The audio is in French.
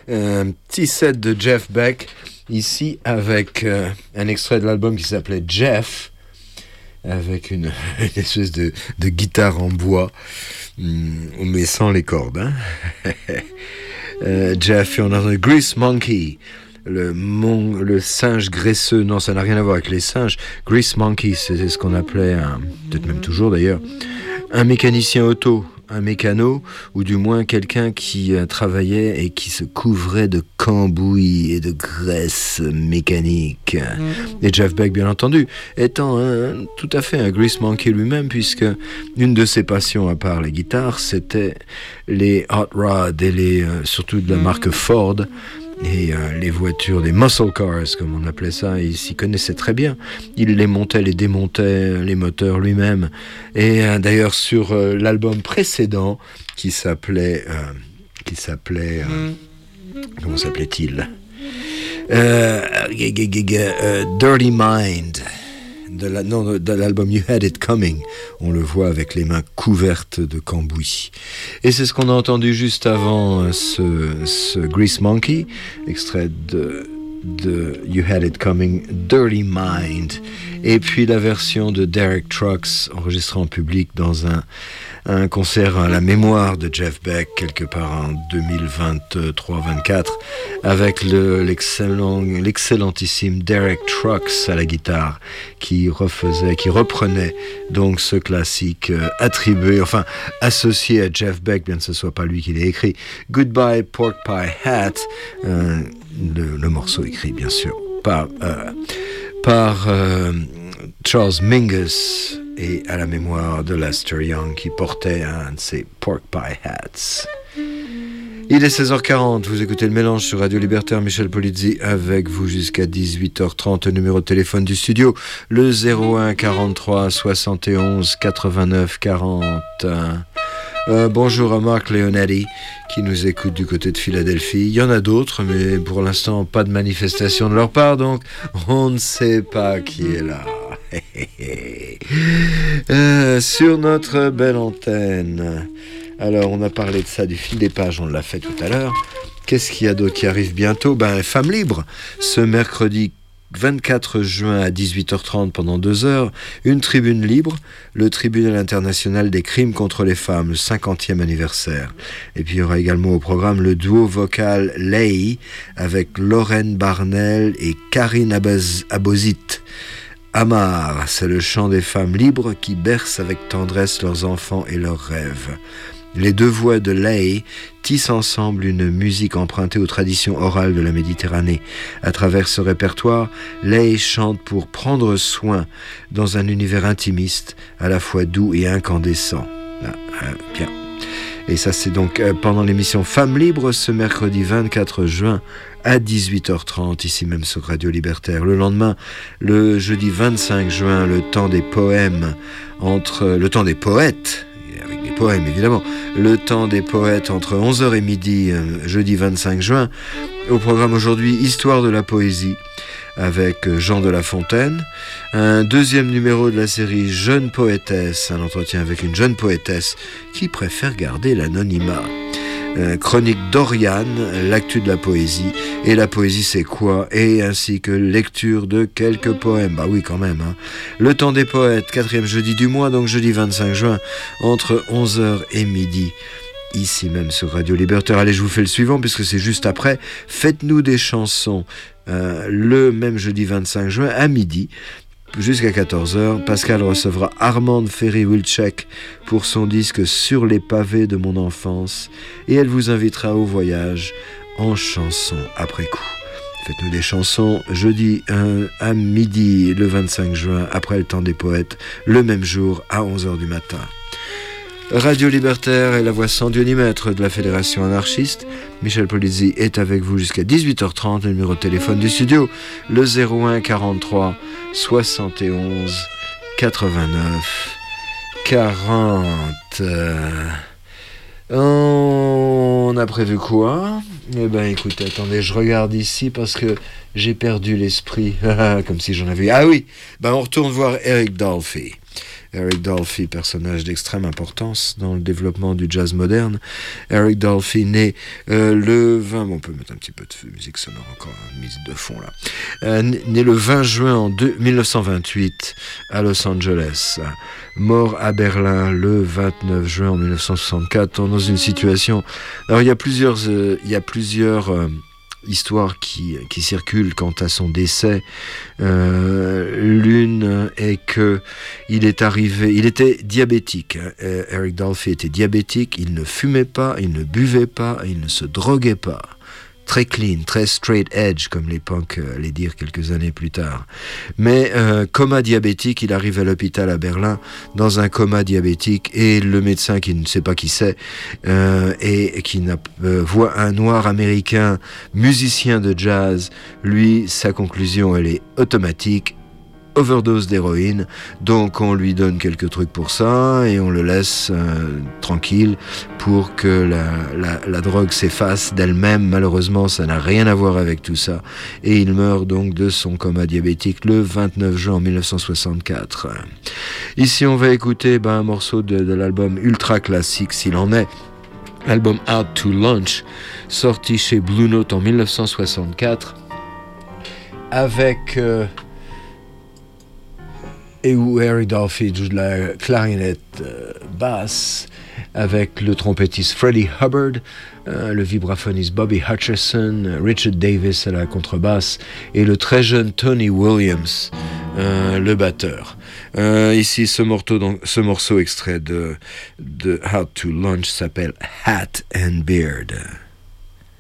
Un petit set de Jeff Beck, ici avec un extrait de l'album qui s'appelait Jeff, avec une espèce de guitare en bois, mais sans les cordes. Hein. Jeff, et on a entendu Grease Monkey, le singe graisseux. Non, ça n'a rien à voir avec les singes. Grease Monkey, c'est ce qu'on appelait, peut-être même toujours d'ailleurs, un mécanicien auto, un mécano, ou du moins quelqu'un qui travaillait et qui se couvrait de cambouis et de graisse mécanique. Et Jeff Beck, bien entendu, étant tout à fait un Grease Monkey lui-même, puisque une de ses passions, à part la guitare, c'était les hot rods, et surtout de la marque Ford, et les voitures, des muscle cars, comme on appelait ça, il s'y connaissait très bien. Il les montait, les démontait, les moteurs lui-même. Et d'ailleurs, sur l'album précédent, qui s'appelait... comment s'appelait-il Dirty Mind, de l'album You Had It Coming. On le voit avec les mains couvertes de cambouis. Et c'est ce qu'on a entendu juste avant ce Grease Monkey, extrait de You Had It Coming, Dirty Mind. Et puis la version de Derek Trucks, enregistrée en public dans un concert à la mémoire de Jeff Beck, quelque part en 2023-24, avec l'excellentissime Derek Trucks à la guitare, qui reprenait donc ce classique associé à Jeff Beck, bien que ce ne soit pas lui qui l'ait écrit, Goodbye Pork Pie Hat, le morceau écrit bien sûr par Charles Mingus, et à la mémoire de Lester Young qui portait un de ses pork pie hats. Il est 16h40, vous écoutez le mélange sur Radio Libertaire, Michel Polizzi avec vous jusqu'à 18h30, numéro de téléphone du studio, le 01 43 71 89 40. Bonjour à Marc Leonetti qui nous écoute du côté de Philadelphie. Il y en a d'autres, mais pour l'instant pas de manifestation de leur part, donc on ne sait pas qui est là. Sur notre belle antenne. Alors on a parlé de ça, du fil des pages, on l'a fait tout à l'heure. Qu'est-ce qu'il y a d'autre qui arrive bientôt ? Femme libre, ce mercredi 24 juin à 18h30 pendant 2 heures, une tribune libre, le tribunal international des crimes contre les femmes, le 50e anniversaire. Et puis il y aura également au programme le duo vocal Lay avec Lorraine Barnell et Karine Abozit. Amar, c'est le chant des femmes libres qui bercent avec tendresse leurs enfants et leurs rêves. Les deux voix de Lay tissent ensemble une musique empruntée aux traditions orales de la Méditerranée. À travers ce répertoire, Lay chante pour prendre soin dans un univers intimiste, à la fois doux et incandescent. Bien. Et ça, c'est donc pendant l'émission Femmes Libres, ce mercredi 24 juin à 18h30, ici même sur Radio Libertaire. Le lendemain, le jeudi 25 juin, le temps des poèmes, le temps des poètes, avec des poèmes évidemment, le temps des poètes entre 11h et midi, jeudi 25 juin. Au programme aujourd'hui, Histoire de la poésie, avec Jean de La Fontaine, un deuxième numéro de la série Jeune poétesse, un entretien avec une jeune poétesse qui préfère garder l'anonymat. Chronique d'Oriane, l'actu de la poésie, et la poésie c'est quoi, et ainsi que lecture de quelques poèmes, bah oui quand même, hein. Le temps des poètes, 4e jeudi du mois, donc jeudi 25 juin, entre 11h et midi, ici même sur Radio Libertaire. Allez, je vous fais le suivant, puisque c'est juste après, faites-nous des chansons, le même jeudi 25 juin, à midi, jusqu'à 14h, Pascal recevra Armande Ferry-Wilczek pour son disque Sur les pavés de mon enfance, et elle vous invitera au voyage en chansons après coup. Faites-nous des chansons jeudi à midi le 25 juin, après le temps des poètes, le même jour à 11h du matin. Radio Libertaire est la voix sans Dieu ni maître de la Fédération anarchiste. Michel Polizzi est avec vous jusqu'à 18h30, le numéro de téléphone du studio, le 01 43 71 89 40. On a prévu quoi ? Eh ben écoutez, attendez, je regarde ici parce que j'ai perdu l'esprit, comme si j'en avais... Ah oui, on retourne voir Eric Dolphy. Eric Dolphy, personnage d'extrême importance dans le développement du jazz moderne. Eric Dolphy, né le 20... Bon, on peut mettre un petit peu de musique sonore encore, mise de fond là. Né le 20 juin 1928 à Los Angeles. Mort à Berlin le 29 juin en 1964, dans une situation... Alors, il y a plusieurs histoires qui circulent quant à son décès. L'une est que il était diabétique. Eric Dolphy était diabétique, il ne fumait pas, il ne buvait pas, il ne se droguait pas. Très clean, très straight edge, comme les punks allaient dire quelques années plus tard. Mais coma diabétique, il arrive à l'hôpital à Berlin dans un coma diabétique et le médecin qui ne sait pas qui c'est et qui voit un noir américain musicien de jazz, lui, sa conclusion, elle est automatique. Overdose d'héroïne, donc on lui donne quelques trucs pour ça et on le laisse tranquille pour que la drogue s'efface d'elle-même. Malheureusement, ça n'a rien à voir avec tout ça et il meurt donc de son coma diabétique le 29 juin 1964. Ici, on va écouter un morceau de l'album ultra classique, s'il en est. L'album Out to Lunch, sorti chez Blue Note en 1964, avec... et où Eric Dolphy joue de la clarinette basse avec le trompettiste Freddie Hubbard, le vibraphoniste Bobby Hutcherson, Richard Davis à la contrebasse et le très jeune Tony Williams, le batteur. Ici, ce morceau extrait de How to Lunch s'appelle Hat and Beard.